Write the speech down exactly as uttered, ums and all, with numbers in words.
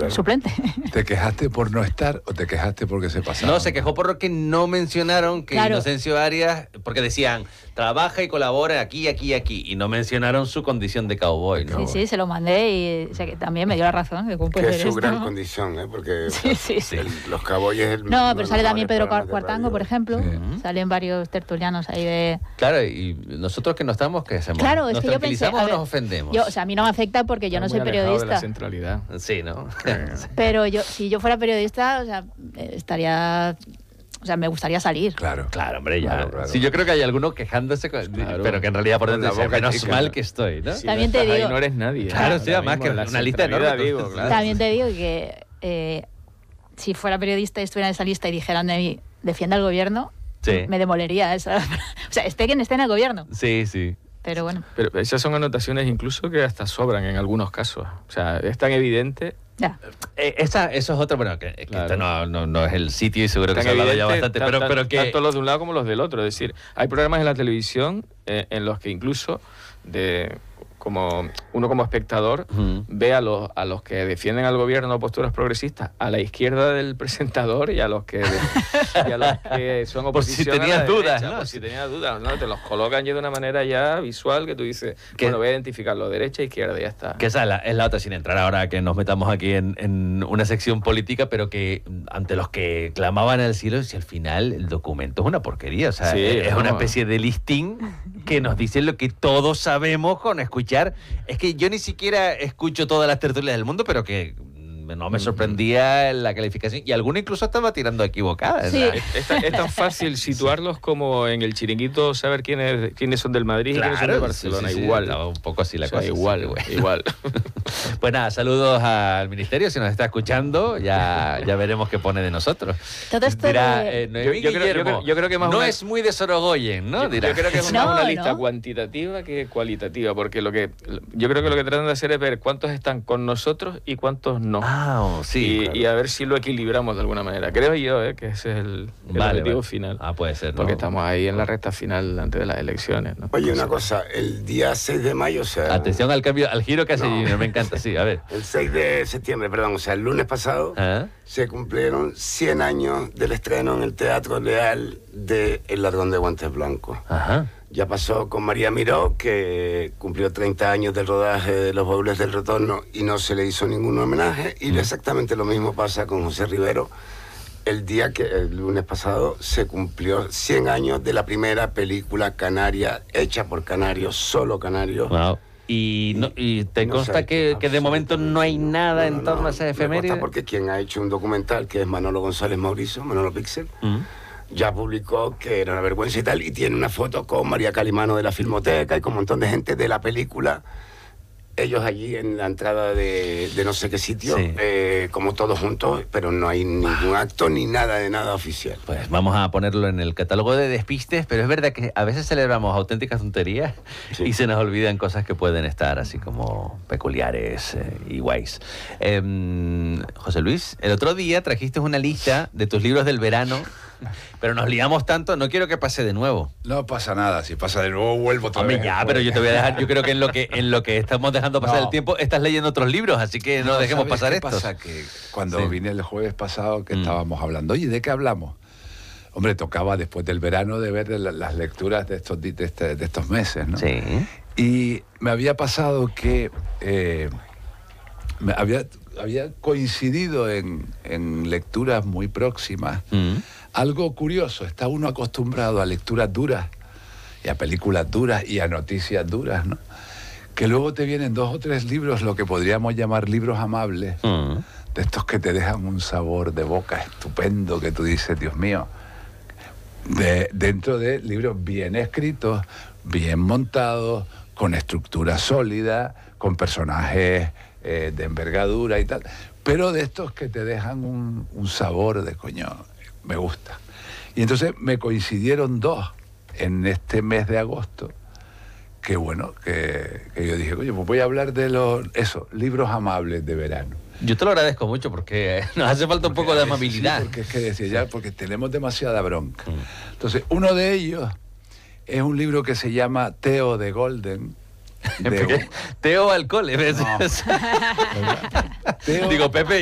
claro. Suplente. ¿Te quejaste por no estar o te quejaste porque se pasaron? No, se quejó por lo que no mencionaron que Claro. Inocencio Arias, porque decían, trabaja y colabora aquí, aquí y aquí, y no mencionaron su condición de cowboy, ¿no? Sí, sí, se lo mandé y o sea, que también me dio la razón. De cómo puede Que es ser su esto. gran condición, ¿eh? Porque Sí, sí, sí. el- los caballos es el No, uno de pero los sale también mejores Pedro programas de Cuartango, radio. por ejemplo. Sí. Salen varios tertulianos ahí de... Claro, y nosotros que no estamos, ¿qué hacemos? Claro, es ¿Nos que yo pensé... tranquilizamos a o ver, nos ofendemos? Yo, o sea, a mí no me afecta porque yo no Está soy muy alejado de la periodista. centralidad. Sí, ¿no? Pero yo, si yo fuera periodista, o sea, eh, estaría... O sea, me gustaría salir. Claro. Claro, hombre, ya. Claro, claro. Sí, yo creo que hay alguno quejándose, con- Claro. pero que en realidad por Con dentro la dice, boca menos chica, mal ¿no? que estoy, ¿no? Si También no te estás ahí, digo- no eres nadie. Claro, sí, además Ahora que mismo, la una lista centralidad, enorme, digo, tú- claro. También te digo que eh, si fuera periodista y estuviera en esa lista y dijeran de mí, defienda al gobierno, Sí. me demolería esa. O sea, esté quien esté en el gobierno. Sí, sí. Pero bueno, Pero esas son anotaciones incluso que hasta sobran en algunos casos. O sea, es tan evidente, ya. Eh, esa, eso es otro, bueno, que, que Claro. esto no, no, no es el sitio y seguro que tan se ha hablado ya evidente bastante, ta- pero, ta- pero que... tanto los de un lado como los del otro. Es decir, hay programas en la televisión eh, en los que incluso de como uno como espectador Ujú. ve a los, a los que defienden al gobierno posturas progresistas a la izquierda del presentador y a los que, de- y a los que son Por si oposición a la tenías dudas, derecha, ¿no? por si tenías dudas, ¿no? Te los colocan ya de una manera ya visual que tú dices, Que- bueno, voy a identificarlo, derecha, izquierda, y ya está. Que esa es la, es la otra, sin entrar ahora que nos metamos aquí en, en una sección política, pero que mm, ante los que clamaban al cielo, si al final el documento es una porquería, o sea, Sí, es no. una especie de listín que nos dice lo que todos sabemos con escuchar. Es que yo ni siquiera escucho todas las tertulias del mundo, pero que mm, no me sorprendía la calificación, y alguna incluso estaba tirando equivocada. Sí. ¿verdad? Es, tan- es tan fácil situarlos como en el chiringuito saber quiénes, quiénes son del Madrid y quiénes son de Barcelona. sí, sí, sí, igual. estaba un poco así la O sea, cosa. igual, sí, bueno. igual. Pues nada, saludos al ministerio, si nos está escuchando, ya, ya veremos qué pone de nosotros. Todo esto Dirá, de- eh, Noemí Yo- yo creo- yo Guillermo, creo- yo creo que más no una- es muy de Sorogoyen, ¿no? Yo, Dirá. yo creo que es más No, una no. lista cuantitativa que cualitativa, porque lo que yo creo que lo que tratan de hacer es ver cuántos están con nosotros y cuántos no. Ah, oh, sí. y, claro. y a ver si lo equilibramos de alguna manera. Creo yo eh, que ese es el, el Vale, objetivo vale. final. Ah, puede ser, ¿no? Porque estamos ahí en la recta final antes de las elecciones. ¿no? Oye, una cosa, el día seis de mayo, o sea... Atención al cambio, al giro que hace No. Junior, me encanta, sí, a ver. El seis de septiembre, perdón, o sea, el lunes pasado, ¿Ah? se cumplieron cien años del estreno en el Teatro Leal de El Ladrón de Guantes Blancos. Ajá. Ya pasó con María Miró, que cumplió treinta años del rodaje de Los Baúles del Retorno y no se le hizo ningún homenaje. Y exactamente lo mismo pasa con José Rivero. El día que, el lunes pasado, se cumplió cien años de la primera película canaria, hecha por canarios, solo canarios. Wow. Y, no, y te No consta sé, que, que de momento no hay nada No, en no, torno no, a esa me efeméride. consta porque quien ha hecho un documental, que es Manolo González Mauricio, Manolo Pixel, Mm. ya publicó que era una vergüenza y tal, y tiene una foto con María Calimano de la Filmoteca y con un montón de gente de la película, ellos allí en la entrada de, de no sé qué sitio, Sí. eh, como todos juntos, pero no hay ningún acto ni nada de nada oficial. Pues vamos a ponerlo en el catálogo de despistes, pero es verdad que a veces celebramos auténticas tonterías Sí. y se nos olvidan cosas que pueden estar así como peculiares eh, y guays. Em, José Luis, el otro día trajiste una lista de tus libros del verano, pero nos liamos tanto, no quiero que pase de nuevo. No pasa nada, si pasa de nuevo vuelvo otra Hombre, vez. ya, pero yo te voy a dejar, yo creo que en lo que en lo que estamos dejando pasar No. el tiempo, estás leyendo otros libros, así que no, dejemos ¿sabes pasar qué esto. pasa? Que cuando Sí. vine el jueves pasado que Mm. estábamos hablando, oye, ¿de qué hablamos? Hombre, tocaba después del verano de ver la- las lecturas de estos, di- de este- de estos meses, ¿no? Sí. Y me había pasado que eh, me había, había coincidido en, en lecturas muy próximas. Mm. Algo curioso, está uno acostumbrado a lecturas duras y a películas duras y a noticias duras, ¿no? Que luego te vienen dos o tres libros, lo que podríamos llamar libros amables, Mm. de estos que te dejan un sabor de boca estupendo, que tú dices, Dios mío, de, dentro de libros bien escritos, bien montados, con estructura sólida, con personajes eh, de envergadura y tal, pero de estos que te dejan un, un sabor de coño, me gusta. Y entonces me coincidieron dos en este mes de agosto, que bueno, que, que yo dije, oye, pues voy a hablar de los, eso, libros amables de verano. Yo te lo agradezco mucho porque nos hace falta un poco de Porque a veces amabilidad. sí, porque es que decía ya, porque tenemos demasiada bronca. Mm. Entonces, uno de ellos es un libro que se llama Teo de Golden. de- Teo Alcohol, ¿ves? No. Teo- Digo, Pepe,